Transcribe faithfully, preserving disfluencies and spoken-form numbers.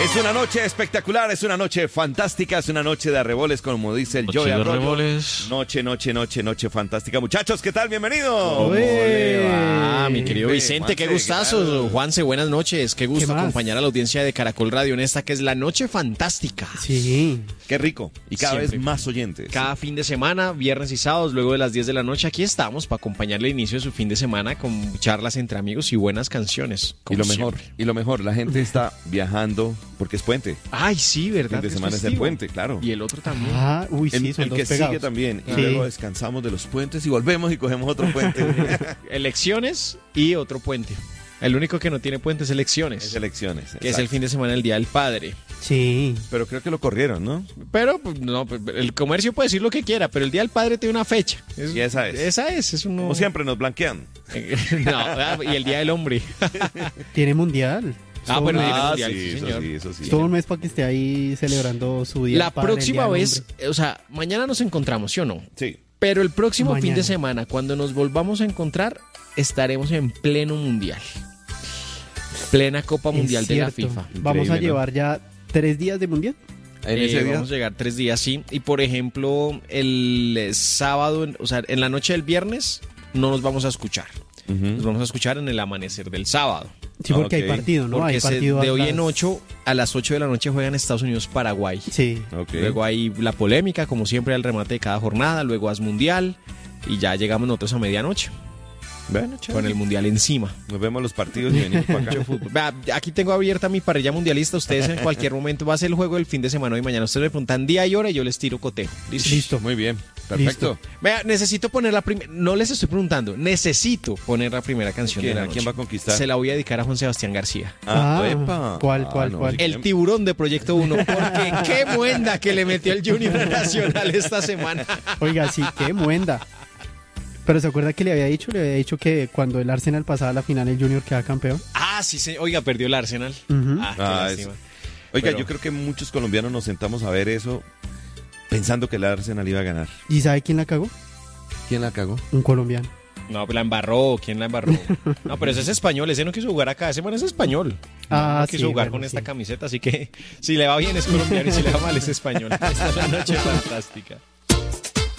Es una noche espectacular, es una noche fantástica, es una noche de arreboles, como dice el Joey Arroyo. Arreboles. Noche, noche, noche, noche fantástica. Muchachos, ¿qué tal? Bienvenidos. ¿Cómo le va, mi querido Uy, Vicente? Qué Juanse, gustazo. ¿qué tal? Juanse, buenas noches. Qué gusto ¿Qué más? acompañar a la audiencia de Caracol Radio en esta que es la noche fantástica. Sí. Qué rico. Y cada Siempre. vez más oyentes. Cada fin de semana, viernes y sábados, luego de las diez de la noche, aquí estamos para acompañarle el inicio de su fin de semana con charlas entre amigos y buenas canciones. Y como lo mejor, siempre. y lo mejor, la gente está viajando porque es puente. Ay, sí, ¿verdad? Fin de semana es el festivo. puente, claro. Y el otro también. Ah, uy, sí, el son el dos que pegados. sigue también. Y Sí. luego descansamos de los puentes y volvemos y cogemos otro puente. Elecciones y otro puente. El único que no tiene puente es elecciones. Es elecciones. que es el exacto. fin de semana del Día del Padre. Sí. Pero creo que lo corrieron, ¿no? Pero pues, no, pues, el comercio puede decir lo que quiera, pero el Día del Padre tiene una fecha. Es- Y esa es. Esa es, es uno... Como siempre nos blanquean. no, ah, y el Día del Hombre. Tiene mundial. Ah, Todo bueno, un mes- tiene Ah, mundial, sí, sí, eso señor. sí, eso sí. todo un mes para que esté ahí celebrando su día. La del padre, el próxima Día del vez, hombre. eh, o sea, mañana nos encontramos, ¿sí o no? Sí. Pero el próximo fin Mañana. de semana, cuando nos volvamos a encontrar, estaremos en pleno mundial. Plena Copa Es Mundial de la cierto. FIFA. Vamos a Increíble, ¿no? llevar ya tres días de mundial. En Eh, ese día. Vamos a llegar tres días, sí. Y por ejemplo, el eh, sábado, en- o sea, en la noche del viernes, no nos vamos a escuchar. Nos Ujú. vamos a escuchar en el amanecer del sábado. Sí, porque Ok. hay partido, ¿no? Porque Hay se- partido a de hoy las- en ocho, a las ocho de la noche juegan Estados Unidos-Paraguay. Sí. Ok. Luego hay la polémica, como siempre, al remate de cada jornada. Luego haz mundial. Y ya llegamos nosotros a medianoche, Bueno, chévere. con el mundial encima. Nos vemos los partidos y venimos para acá. Mucho fútbol. Vea, aquí tengo abierta mi parrilla mundialista. Ustedes en cualquier momento va a ser el juego del fin de semana hoy y mañana. Ustedes me preguntan día y hora y yo les tiro cotejo. ¿Listo? Listo. Muy bien. Perfecto. Vea, necesito poner la primera. No les estoy preguntando. Necesito poner la primera canción ¿Quién, de la a noche. quién va a conquistar? Se la voy a dedicar a Juan Sebastián García. Ah, Ah, epa. ¿cuál, Ah, cuál, no, cuál? sí, El ¿quién? tiburón de Proyecto uno. Porque qué muenda que le metió el Junior Nacional esta semana. Oiga, sí, qué muenda. Pero ¿se acuerda que le había dicho? Le había dicho que cuando el Arsenal pasaba a la final, el Junior queda campeón. Ah, sí, sí. Oiga, perdió el Arsenal. Ujú. Ah, qué Ah, lástima. eso. Oiga, Pero- yo creo que muchos colombianos nos sentamos a ver eso pensando que el Arsenal iba a ganar. ¿Y sabe quién la cagó? ¿Quién la cagó? Un colombiano. No, pues la embarró. ¿Quién la embarró? No, pero ese es español. Ese no quiso jugar acá. Ese man es español. Ah, no quiso sí, jugar bueno, con esta sí. camiseta. Así que si le va bien es colombiano y si le va mal es español. Esta es la noche fantástica.